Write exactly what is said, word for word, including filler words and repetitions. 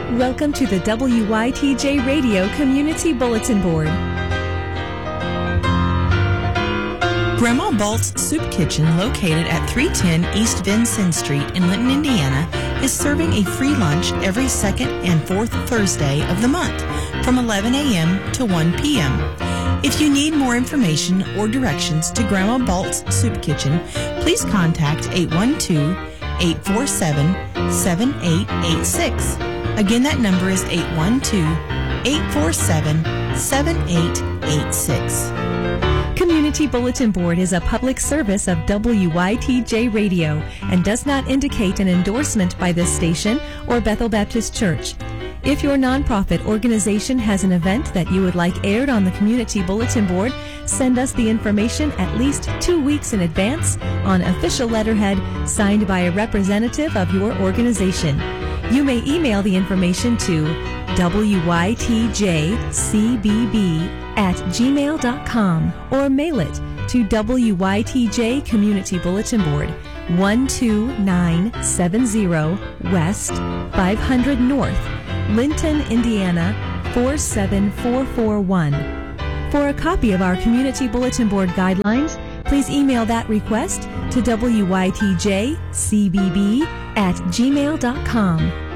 Welcome to the W Y T J Radio Community Bulletin Board. Grandma Balt's Soup Kitchen, located at three ten East Vincennes Street in Linton, Indiana, is serving a free lunch every second and fourth Thursday of the month from eleven a.m. to one p.m. If you need more information or directions to Grandma Balt's Soup Kitchen, please contact eight one two, eight four seven, seven eight eight six. Again, that number is eight one two, eight four seven, seven eight eight six. Community Bulletin Board is a public service of W Y T J Radio and does not indicate an endorsement by this station or Bethel Baptist Church. If your nonprofit organization has an event that you would like aired on the Community Bulletin Board, send us the information at least two weeks in advance on official letterhead signed by a representative of your organization. You may email the information to W Y T J C B B at gmail dot com or mail it to W Y T J Community Bulletin Board, one two nine seven zero West five hundred North, Linton, Indiana four seven four four one. For a copy of our Community Bulletin Board guidelines, please email that request to W Y T J C B B at gmail dot com.